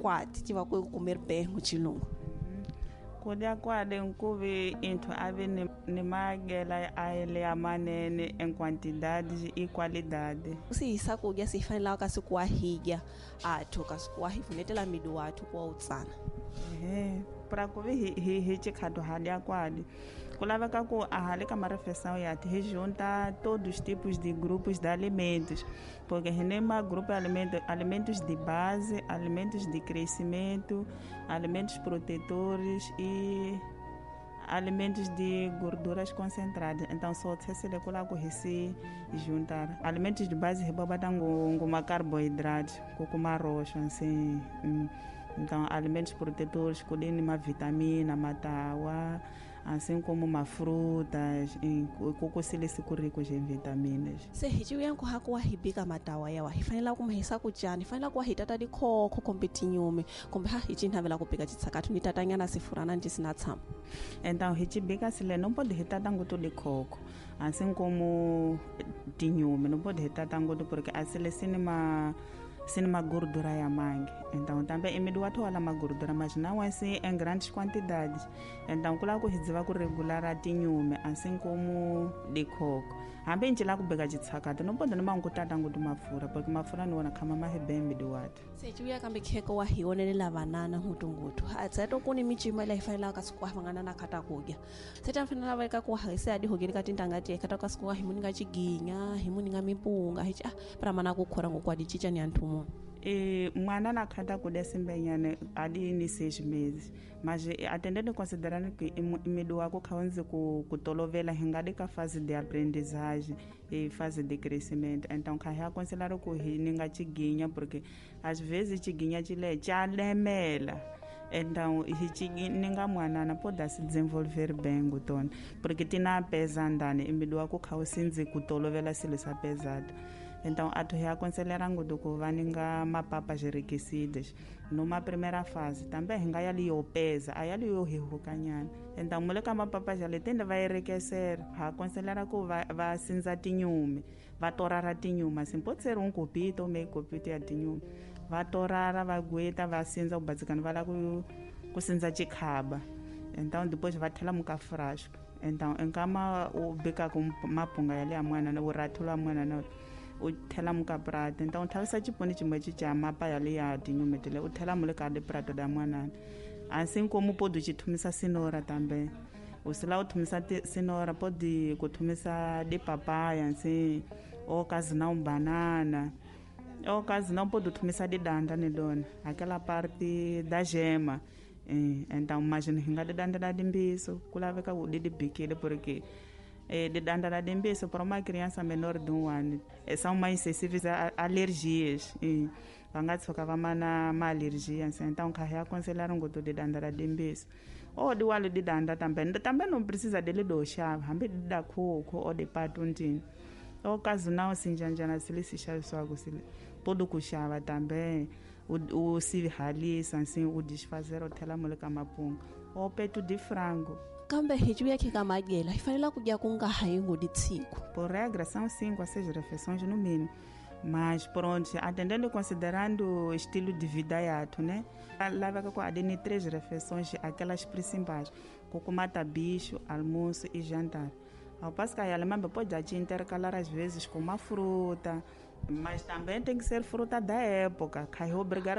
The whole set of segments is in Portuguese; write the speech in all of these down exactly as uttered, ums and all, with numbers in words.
quatro tiva ku comer bem no chilungu. Kulia kwade nkuvi into ave ni, ni magela aele amanene em quantidade e qualidade. Si swakudya swi fanelaka ka swi kuwahiga athu ka swi kuwahifunetela miri wathu kuwa wu tsana. Ehe, para ku vi hi hi hi chikhato halya kwade ku laveka ku a hale ka marefeição yathi hi junta todos os tipos de grupos de alimentos, porque hi nem uma grupo de alimentos, alimentos de base, alimentos de crescimento, alimentos protetores e alimentos de gorduras concentradas. Então só tessele kula ku hi se juntar alimentos de base hi babata nguma carboidratos ku kuma roxo assim. hum. Então, alimentos protetores, colhendo uma vitamina, matawa, assim como uma frutas, coco silícico ricos em vitaminas. Se hijiu yanku hakuwa hibika matawa yawa hifanela kumhisa kujani hifanela kuwa hitata di khokho kombe tinyume kombe ha hichinhavela kupika chitsakathu ni tatanyana sifurana ntisina tshama. Então, hichibika sile não pode hitata nguto de coco, assim como tinyume, não pode hitata nguto porque asile sinema sini uma gordura ya mangue. Então também imediato wala uma gordura, mas não assim em grandes quantidades. Então kula ku hidziva ku regular a tinyume assim como de coco. Hambe njila ku beka chitsakata no pode noma ngutata ngutu mafura porque mafura ni wona khama mahebe imediato. Se chuya kambe kheko wa hionelela banana ngutungutu atsato kuni michima la ifaila ka sikwa vangana na khata kugya. Seta mfanela va ka ku haise adi hogeri ka tintangati khata ka sikwa himuninga chiginya himuninga mipunga hichi ah para mana ku khora ngokwadi chicha ni antumo. E mwana na khata ku desembenyane ali ni seis meses, mas atendendo considerando que imediato ku khawenze ku kutolovela hingade ka fase de aprendizagem e fase de crescimento. Então kha ya aconselhar ku hininga chiginya porque às vezes chiginya chile cha lemela. Então ninga mwana na pode se desenvolver bem gutona porque tina pesa andane imediato ku khawusinze kutolovela silo sa pesado. Então, a tua aconselhar ngudo ku vaninga mapapas enriquecidas numa primeira fase. Também hinga yali yo pesa, ayali yo hihukanyana. Então, muleka mapapas já tende vai enriquecer. A aconselhar ku va va sinza tinyume, va torara tinyuma. Assim, pode ser um copito ou meio copito ya tinyume. Va torara, va gueta, va sinza o basicano, vai lá ku ku sinza chikhaba. Então, depois vai tela muka frasco. Então, em cama o beka com mapunga yali a mwana, o ratula mwana na u thela muka prata. Então thavisa chiponi chimwe chicha mapa yale ya tinyumetele u thela mule ka de prato da mwana assim como pode chithumisa sinora também usila u thumisa sinora pode kuthumisa de papaya assim ou caso não banana ou caso não pode thumisa de danda ne dona aquela parte da gema. Eh, então imagina hinga de danda da dimbiso kulaveka u de bikele porque de andar de embeço para uma criança menor de um ano são mais sensíveis a alergias e vangati sokava mana uma alergia assim. Então carre aconselhar um gosto de andar de embeço ou de walo de andar também também não precisa dele do chá hambe da coco ou de patuntin ou caso não assim janjana se ele se chá só gosile pode cuchava também o o se ralisa assim o desfazer o tela moleka mapunga ou peito de frango. Kambe hijiu yake kama gela ifanela kujya kunga haingo ditsiko. Por regra são cinco a seis refeições no mínimo. Mas pronto, atendendo e considerando o estilo de vida yato, né? Lava com adene três refeições, aquelas principais, com mata bicho, almoço e jantar. Ao passo que a alemã pode intercalar às vezes com uma fruta, mas também tem que ser fruta da época. Cai obrigar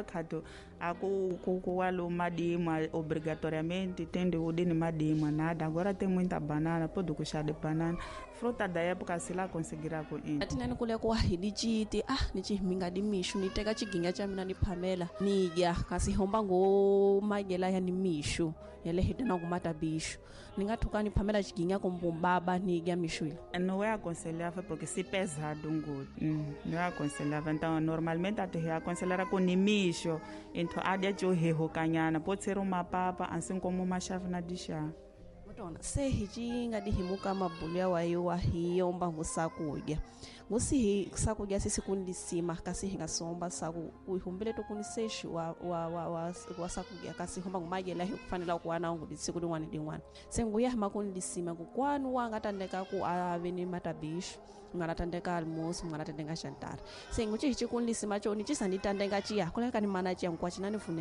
a cocoalo madima obrigatoriamente tem de udine madima nada. Agora tem muita banana, pode puxar de banana. Fruta da época se lá conseguirá com ele. Atinani kule kwa hidijiti ah nichi minga di mishu niteka chiginga cha mina ni Pamela niya kasi homba ngo magela ya ni mishu yale hidana kumata bishu ningathuka ni Pamela chiginga kombumbaba niya mishu ile. Não é aconselhável porque se pesado um gosto. Hum, não é aconselhável. Então normalmente até é aconselhar com nimisho. Então a dia de o kanyana pode ser uma papa assim como uma chávena de chá. Mutona se hijinga di himuka mabulya wayo wa hiyo mba ngusakudya ngusi sakudya sisi kundisima kasi hinga somba saku uihumbele to kuniseshi wa wa wa wa, wa sakudya kasi humba ngumagela hi kufanela kuwana ngo disiku dingwane dingwane senguya makundisima kukwanu wanga tandeka ku aveni matabishu ngana tandeka almost ngana tandeka shantara senguchi hichi kundisima cho ni chisanditandeka chiya kuleka ni mana chiya ngwa chinani fune